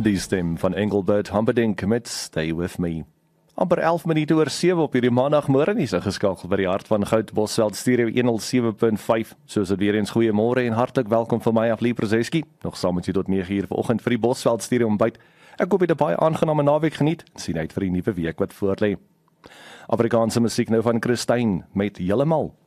Die stem van Engelbert Humperdinck met Stay With Me. Amper 11 minute oor 7 op hierdie maandagmôre is geskakel by die hart van Goud Bosveld Stereo 107.5. Soos dit weer eens goeiemôre en hartlik welkom van my af Lee Przeski. Nog saam met jy tot 9 uur vanoggend vir die Bosveld Stereo ontbyt. Ek hoop jy het 'n baie aangename naweek geniet en sien uit vir die nuwe week wat voorlê. Afrikaanse musiek nou van Christine met Heeltemal.